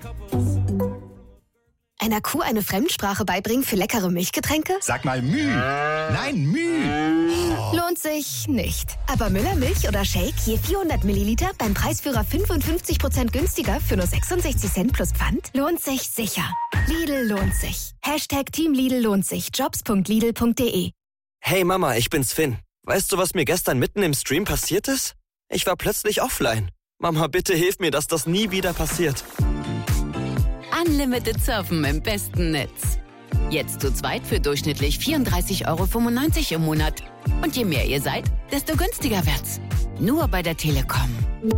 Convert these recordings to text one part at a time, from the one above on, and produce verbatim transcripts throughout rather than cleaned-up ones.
Einer Kuh eine Fremdsprache beibringen für leckere Milchgetränke? Sag mal Müh. Nein, Müh. Oh. Lohnt sich nicht. Aber Müller Milch oder Shake je vierhundert Milliliter beim Preisführer fünfundfünfzig Prozent günstiger für nur sechsundsechzig Cent plus Pfand? Lohnt sich sicher. Lidl lohnt sich. Hashtag Team Lidl lohnt sich. Jobs punkt lidl punkt de. Hey Mama, ich bin's Finn. Weißt du, was mir gestern mitten im Stream passiert ist? Ich war plötzlich offline. Mama, bitte hilf mir, dass das nie wieder passiert. Unlimited Surfen im besten Netz. Jetzt zu zweit für durchschnittlich vierunddreißig Euro fünfundneunzig im Monat. Und je mehr ihr seid, desto günstiger wird's. Nur bei der Telekom.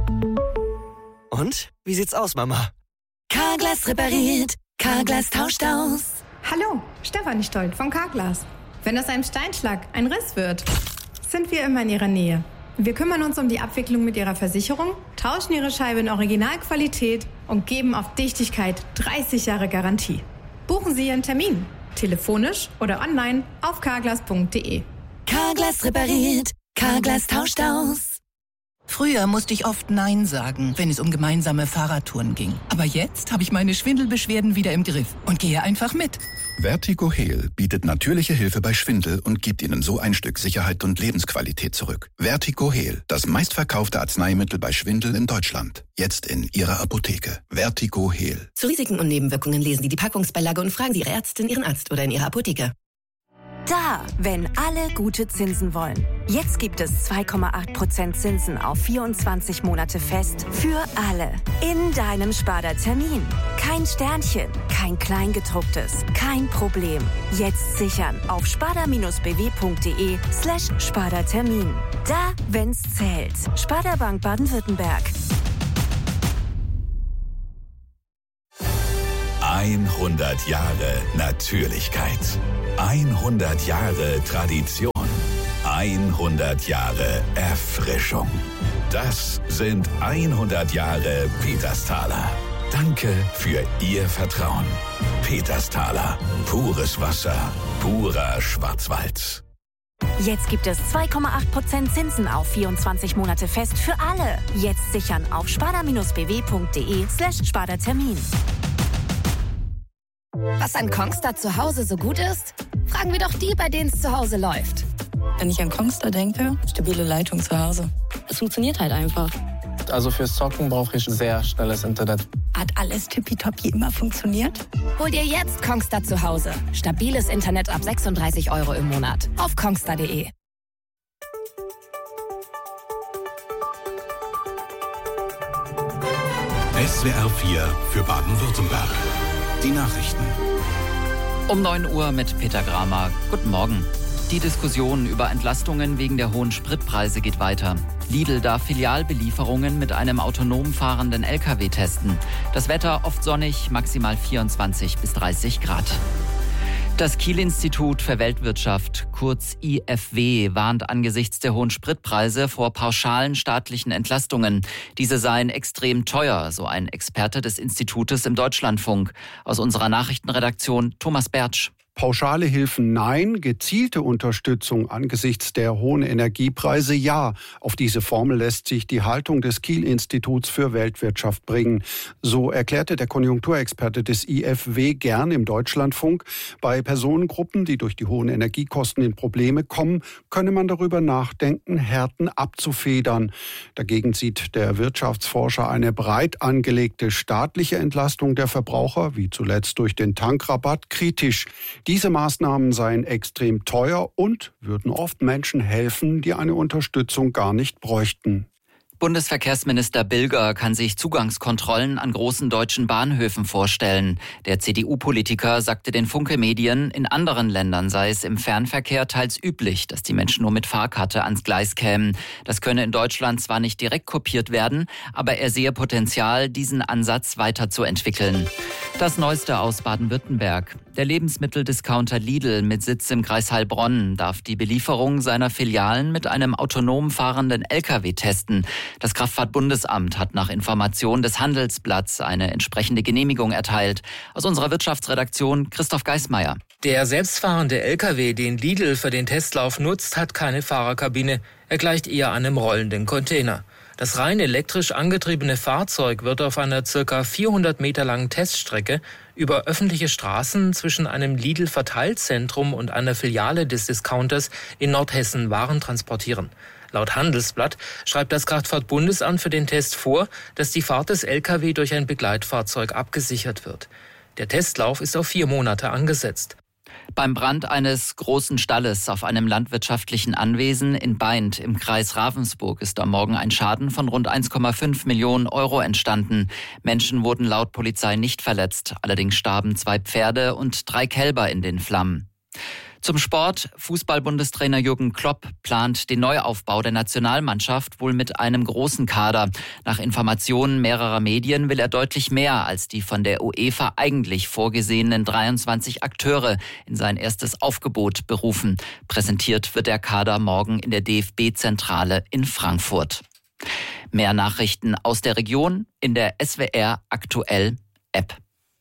Und? Wie sieht's aus, Mama? Carglass repariert. Carglass tauscht aus. Hallo, Stefanie Stolt von Carglass. Wenn aus einem Steinschlag ein Riss wird, sind wir immer in Ihrer Nähe. Wir kümmern uns um die Abwicklung mit Ihrer Versicherung, tauschen Ihre Scheibe in Originalqualität und geben auf Dichtigkeit dreißig Jahre Garantie. Buchen Sie Ihren Termin, telefonisch oder online auf carglass punkt de. Carglass repariert. Carglass tauscht aus. Früher musste ich oft Nein sagen, wenn es um gemeinsame Fahrradtouren ging. Aber jetzt habe ich meine Schwindelbeschwerden wieder im Griff und gehe einfach mit. Vertigo Heal bietet natürliche Hilfe bei Schwindel und gibt Ihnen so ein Stück Sicherheit und Lebensqualität zurück. Vertigo Heal, das meistverkaufte Arzneimittel bei Schwindel in Deutschland. Jetzt in Ihrer Apotheke. Vertigo Heal. Zu Risiken und Nebenwirkungen lesen Sie die Packungsbeilage und fragen Sie Ihre Ärztin, Ihren Arzt oder in Ihrer Apotheke. Da, wenn alle gute Zinsen wollen. Jetzt gibt es zwei Komma acht Prozent Zinsen auf vierundzwanzig Monate fest für alle. In deinem Sparda-Termin. Kein Sternchen, kein Kleingedrucktes, kein Problem. Jetzt sichern auf sparda-bw.de slash Sparda-Termin. Da, wenn's zählt. Sparda Bank Baden-Württemberg. hundert Jahre Natürlichkeit. hundert Jahre Tradition. hundert Jahre Erfrischung. Das sind hundert Jahre Petersthaler. Danke für Ihr Vertrauen. Petersthaler. Pures Wasser. Purer Schwarzwald. Jetzt gibt es zwei Komma acht Prozent Zinsen auf vierundzwanzig Monate fest für alle. Jetzt sichern auf sparda-bw.de slash Sparda-Termin. Was an Kongstar zu Hause so gut ist? Fragen wir doch die, bei denen es zu Hause läuft. Wenn ich an Kongstar denke, stabile Leitung zu Hause. Es funktioniert halt einfach. Also fürs Zocken brauche ich sehr schnelles Internet. Hat alles tippitoppi immer funktioniert? Hol dir jetzt Kongstar zu Hause. Stabiles Internet ab sechsunddreißig Euro im Monat. Auf kongstar punkt de. S W R vier für Baden-Württemberg. Die Nachrichten. Um neun Uhr mit Peter Gramer. Guten Morgen. Die Diskussion über Entlastungen wegen der hohen Spritpreise geht weiter. Lidl darf Filialbelieferungen mit einem autonom fahrenden L K W testen. Das Wetter oft sonnig, maximal vierundzwanzig bis dreißig Grad. Das Kiel-Institut für Weltwirtschaft, kurz I F W, warnt angesichts der hohen Spritpreise vor pauschalen staatlichen Entlastungen. Diese seien extrem teuer, so ein Experte des Institutes im Deutschlandfunk. Aus unserer Nachrichtenredaktion Thomas Bertsch. Pauschale Hilfen nein, gezielte Unterstützung angesichts der hohen Energiepreise ja. Auf diese Formel lässt sich die Haltung des Kiel-Instituts für Weltwirtschaft bringen. So erklärte der Konjunkturexperte des I F W gern im Deutschlandfunk, bei Personengruppen, die durch die hohen Energiekosten in Probleme kommen, könne man darüber nachdenken, Härten abzufedern. Dagegen sieht der Wirtschaftsforscher eine breit angelegte staatliche Entlastung der Verbraucher, wie zuletzt durch den Tankrabatt, kritisch. Diese Maßnahmen seien extrem teuer und würden oft Menschen helfen, die eine Unterstützung gar nicht bräuchten. Bundesverkehrsminister Bilger kann sich Zugangskontrollen an großen deutschen Bahnhöfen vorstellen. Der C D U-Politiker sagte den Funke-Medien, in anderen Ländern sei es im Fernverkehr teils üblich, dass die Menschen nur mit Fahrkarte ans Gleis kämen. Das könne in Deutschland zwar nicht direkt kopiert werden, aber er sehe Potenzial, diesen Ansatz weiterzuentwickeln. Das Neueste aus Baden-Württemberg. Der Lebensmitteldiscounter Lidl mit Sitz im Kreis Heilbronn darf die Belieferung seiner Filialen mit einem autonom fahrenden L K W testen. Das Kraftfahrtbundesamt hat nach Information des Handelsblatts eine entsprechende Genehmigung erteilt. Aus unserer Wirtschaftsredaktion Christoph Geismeier. Der selbstfahrende L K W, den Lidl für den Testlauf nutzt, hat keine Fahrerkabine. Er gleicht eher einem rollenden Container. Das rein elektrisch angetriebene Fahrzeug wird auf einer ca. vierhundert Meter langen Teststrecke über öffentliche Straßen zwischen einem Lidl-Verteilzentrum und einer Filiale des Discounters in Nordhessen Waren transportieren. Laut Handelsblatt schreibt das Kraftfahrtbundesamt für den Test vor, dass die Fahrt des L K W durch ein Begleitfahrzeug abgesichert wird. Der Testlauf ist auf vier Monate angesetzt. Beim Brand eines großen Stalles auf einem landwirtschaftlichen Anwesen in Beint im Kreis Ravensburg ist am Morgen ein Schaden von rund eins Komma fünf Millionen Euro entstanden. Menschen wurden laut Polizei nicht verletzt. Allerdings starben zwei Pferde und drei Kälber in den Flammen. Zum Sport. Fußball-Bundestrainer Jürgen Klopp plant den Neuaufbau der Nationalmannschaft wohl mit einem großen Kader. Nach Informationen mehrerer Medien will er deutlich mehr als die von der UEFA eigentlich vorgesehenen dreiundzwanzig Akteure in sein erstes Aufgebot berufen. Präsentiert wird der Kader morgen in der D F B-Zentrale in Frankfurt. Mehr Nachrichten aus der Region in der S W R Aktuell App.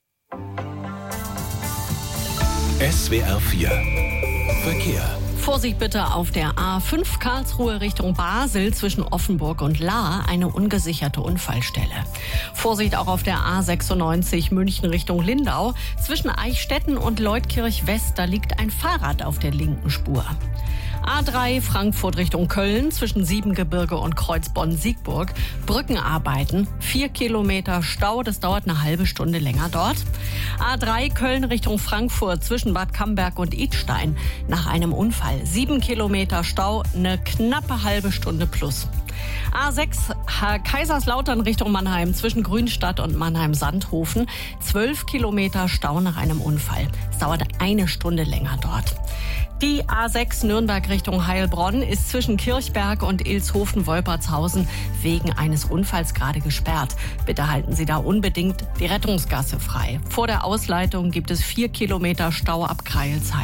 S W R vier Verkehr. Vorsicht bitte auf der A fünf Karlsruhe Richtung Basel zwischen Offenburg und Lahr, eine ungesicherte Unfallstelle. Vorsicht auch auf der A sechsundneunzig München Richtung Lindau zwischen Eichstätten und Leutkirch West, da liegt ein Fahrrad auf der linken Spur. A drei Frankfurt Richtung Köln zwischen Siebengebirge und Kreuzbonn-Siegburg. Brückenarbeiten, vier Kilometer Stau, das dauert eine halbe Stunde länger dort. A drei Köln Richtung Frankfurt zwischen Bad Camberg und Idstein. Nach einem Unfall sieben Kilometer Stau, eine knappe halbe Stunde plus. A sechs Kaiserslautern Richtung Mannheim zwischen Grünstadt und Mannheim-Sandhofen. zwölf Kilometer Stau nach einem Unfall. Es dauert eine Stunde länger dort. Die A sechs Nürnberg Richtung Heilbronn ist zwischen Kirchberg und Ilshofen-Wolpertshausen wegen eines Unfalls gerade gesperrt. Bitte halten Sie da unbedingt die Rettungsgasse frei. Vor der Ausleitung gibt es vier Kilometer Stau ab Kreilsheim.